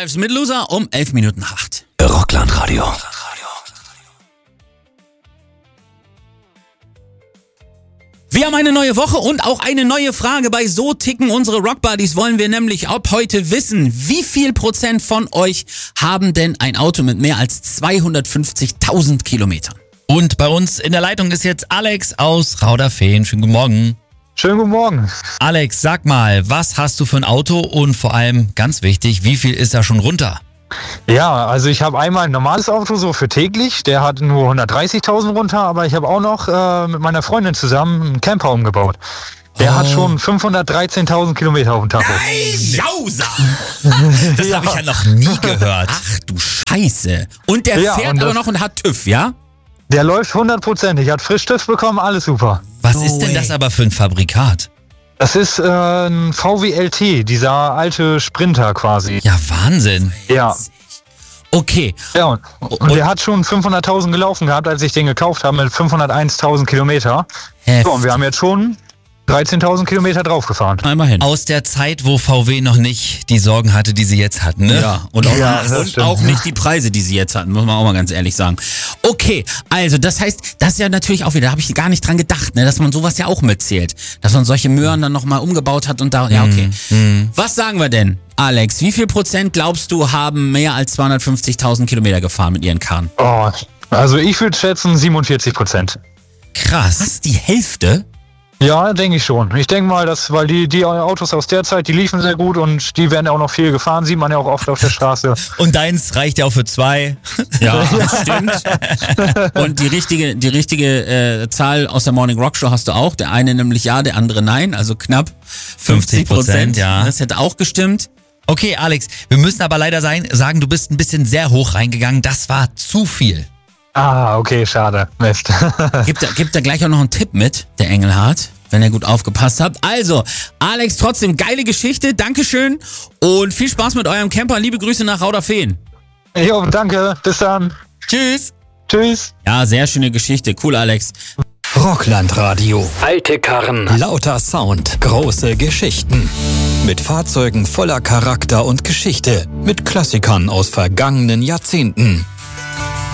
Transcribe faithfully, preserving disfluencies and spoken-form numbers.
Drives mit Loser um elf Minuten acht. Rockland-Radio. Wir haben eine neue Woche und auch eine neue Frage. Bei So ticken unsere Rockbuddies wollen wir nämlich ab heute wissen, wie viel Prozent von euch haben denn ein Auto mit mehr als zweihundertfünfzigtausend Kilometern? Und bei uns in der Leitung ist jetzt Alex aus Rauderfehn. Schönen guten Morgen. Schönen guten Morgen. Alex, sag mal, was hast du für ein Auto und vor allem, ganz wichtig, wie viel ist da schon runter? Ja, also ich habe einmal ein normales Auto so für täglich, der hat nur hundertdreißigtausend runter, aber ich habe auch noch äh, mit meiner Freundin zusammen einen Camper umgebaut. Der Oh. hat schon fünfhundertdreizehntausend Kilometer auf dem Tacho. Jausa! Das habe ich ja noch nie gehört. Ach du Scheiße. Und der Ja, fährt und aber das- noch und hat TÜV, ja? Der läuft hundertprozentig, hat Frischstift bekommen, alles super. Was No ist denn way. das aber für ein Fabrikat? Das ist äh, ein V W L T, dieser alte Sprinter quasi. Ja, Wahnsinn. Ja, Okay. ja und, und der hat schon fünfhunderttausend gelaufen gehabt, als ich den gekauft habe, mit fünfhunderteintausend Kilometer. So, und wir haben jetzt schon dreizehntausend Kilometer draufgefahren. Einmal hin. Aus der Zeit, wo V W noch nicht die Sorgen hatte, die sie jetzt hatten, ne? Ja, und, auch, Ja, das und stimmt. auch nicht die Preise, die sie jetzt hatten, muss man auch mal ganz ehrlich sagen. Okay, also das heißt, das ist ja natürlich auch wieder, da habe ich gar nicht dran gedacht, ne, dass man sowas ja auch mitzählt. Dass man solche Möhren dann nochmal umgebaut hat und da, ja okay. Was sagen wir denn, Alex, wie viel Prozent glaubst du haben mehr als zweihundertfünfzigtausend Kilometer gefahren mit ihren Karren? Oh, also ich würde schätzen siebenundvierzig Prozent. Krass. Was, die Hälfte? Ja, denke ich schon. Ich denke mal, dass, weil die, die Autos aus der Zeit, die liefen sehr gut und die werden ja auch noch viel gefahren, sieht man ja auch oft auf der Straße. Und deins reicht ja auch für zwei. Ja, stimmt. Und die richtige, die richtige äh, Zahl aus der Morning Rock Show hast du auch. Der eine nämlich ja, der andere nein, also knapp fünfzig Prozent. ja. Das hätte auch gestimmt. Okay, Alex, wir müssen aber leider sein, sagen, du bist ein bisschen sehr hoch reingegangen. Das war zu viel. Ah, okay, schade. Mist. Gibt er, gibt er gleich auch noch einen Tipp mit, der Engelhardt, wenn ihr gut aufgepasst habt. Also, Alex, trotzdem geile Geschichte, Dankeschön und viel Spaß mit eurem Camper. Liebe Grüße nach Rauderfehn. Jo, danke. Bis dann. Tschüss. Tschüss. Ja, sehr schöne Geschichte. Cool, Alex. Rockland-Radio. Alte Karren, lauter Sound, große Geschichten. Mit Fahrzeugen voller Charakter und Geschichte. Mit Klassikern aus vergangenen Jahrzehnten.